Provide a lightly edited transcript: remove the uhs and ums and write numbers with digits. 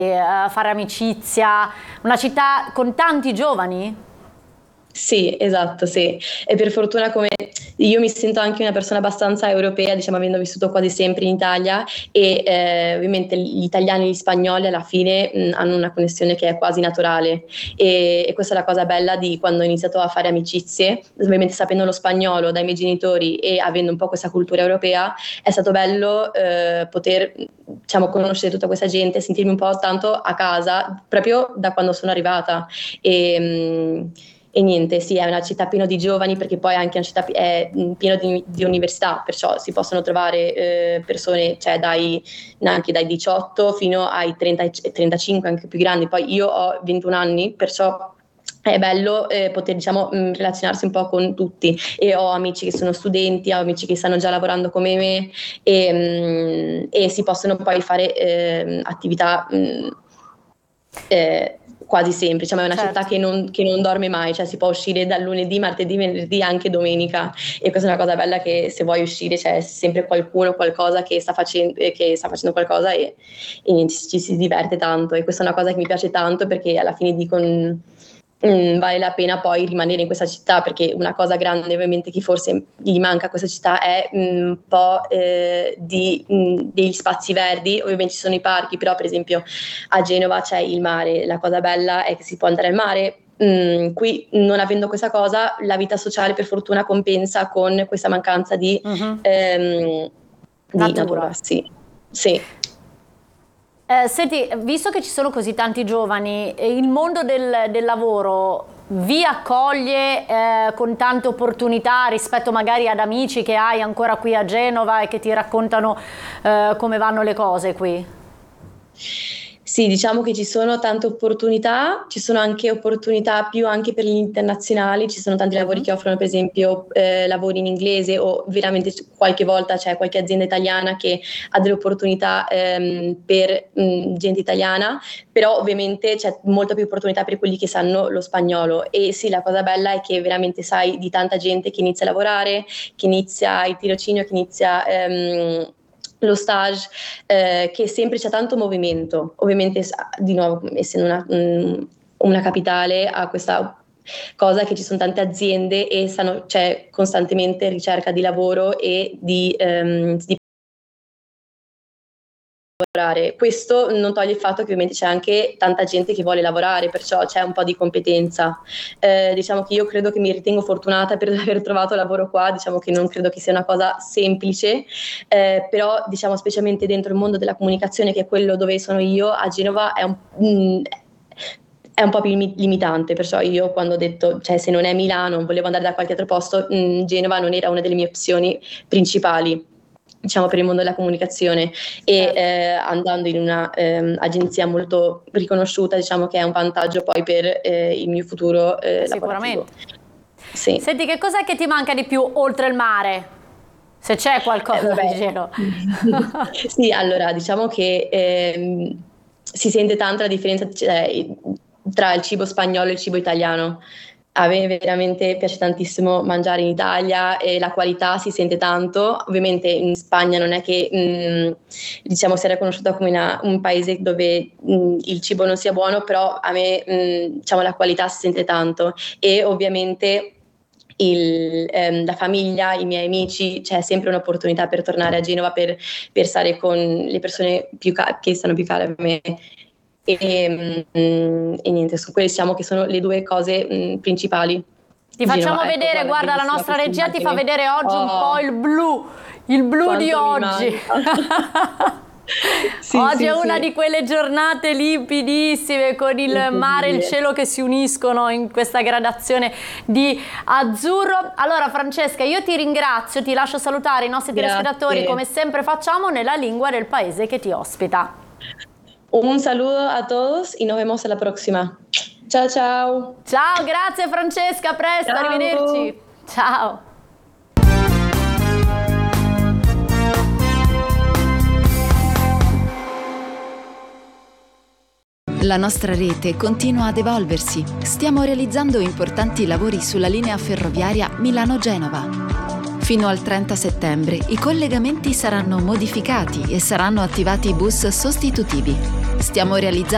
fare amicizia, una città con tanti giovani? Sì, esatto, sì. E per fortuna come io mi sento anche una persona abbastanza europea, diciamo, avendo vissuto quasi sempre in Italia e ovviamente gli italiani e gli spagnoli alla fine hanno una connessione che è quasi naturale e questa è la cosa bella di quando ho iniziato a fare amicizie, ovviamente sapendo lo spagnolo dai miei genitori e avendo un po' questa cultura europea, è stato bello poter, diciamo, conoscere tutta questa gente, sentirmi un po' tanto a casa proprio da quando sono arrivata e niente, sì, è una città piena di giovani perché poi anche una città è piena di università, perciò si possono trovare persone, cioè anche dai 18 fino ai 30 e 35, anche più grandi. Poi io ho 21 anni, perciò è bello poter, diciamo, relazionarsi un po' con tutti e ho amici che sono studenti, ho amici che stanno già lavorando come me e si possono poi fare attività quasi sempre, diciamo, è una città che non dorme mai, cioè si può uscire dal lunedì, martedì, venerdì, anche domenica e questa è una cosa bella che se vuoi uscire c'è sempre qualcuno, qualcosa che sta facendo qualcosa e niente, ci si diverte tanto e questa è una cosa che mi piace tanto perché alla fine dico vale la pena poi rimanere in questa città perché una cosa grande ovviamente che forse gli manca a questa città è un po' degli spazi verdi, ovviamente ci sono i parchi, però per esempio a Genova c'è il mare, la cosa bella è che si può andare al mare. Qui non avendo questa cosa la vita sociale per fortuna compensa con questa mancanza di natura. Sì. Senti, visto che ci sono così tanti giovani, il mondo del lavoro vi accoglie con tante opportunità rispetto magari ad amici che hai ancora qui a Genova e che ti raccontano come vanno le cose qui? Sì, diciamo che ci sono tante opportunità, ci sono anche opportunità più anche per gli internazionali, ci sono tanti lavori che offrono per esempio lavori in inglese o veramente qualche volta c'è qualche azienda italiana che ha delle opportunità per gente italiana, però ovviamente c'è molta più opportunità per quelli che sanno lo spagnolo e sì, la cosa bella è che veramente sai di tanta gente che inizia a lavorare, che inizia il tirocinio, che inizia lo stage, che sempre c'è tanto movimento. Ovviamente, di nuovo, essendo una capitale, ha questa cosa che ci sono tante aziende e c'è costantemente ricerca di lavoro e di lavorare. Questo non toglie il fatto che ovviamente c'è anche tanta gente che vuole lavorare, perciò c'è un po' di competenza. Diciamo che io credo che mi ritengo fortunata per aver trovato lavoro qua, diciamo che non credo che sia una cosa semplice, però diciamo specialmente dentro il mondo della comunicazione, che è quello dove sono io, a Genova è un po' più limitante, perciò io quando ho detto, cioè se non è Milano, volevo andare da qualche altro posto, Genova non era una delle mie opzioni principali, diciamo, per il mondo della comunicazione e andando in una agenzia molto riconosciuta, diciamo che è un vantaggio poi per il mio futuro sicuramente. Sì. Senti, che cos'è che ti manca di più oltre il mare? Se c'è qualcosa di Genova. Sì, allora diciamo che si sente tanto la differenza tra il cibo spagnolo e il cibo italiano. A me veramente piace tantissimo mangiare in Italia e la qualità si sente tanto. Ovviamente in Spagna non è che diciamo sia riconosciuta come un paese dove il cibo non sia buono, però a me diciamo la qualità si sente tanto e ovviamente la famiglia, i miei amici, c'è sempre un'opportunità per tornare a Genova per stare con le persone che stanno più care a me. E niente, su quelle diciamo che sono le due cose principali. Ti facciamo vedere, guarda, la nostra regia ti fa vedere oggi un po' il blu di oggi. Sì, oggi è una di quelle giornate limpidissime con il mare e il cielo che si uniscono in questa gradazione di azzurro. Allora Francesca, io ti ringrazio, ti lascio salutare i nostri telespettatori come sempre facciamo nella lingua del paese che ti ospita. Un saluto a todos y nos vemos alla prossima. Ciao ciao. Ciao, grazie Francesca, a presto, ciao. Arrivederci. Ciao. La nostra rete continua ad evolversi. Stiamo realizzando importanti lavori sulla linea ferroviaria Milano-Genova. Fino al 30 settembre i collegamenti saranno modificati e saranno attivati bus sostitutivi. Stiamo realizzando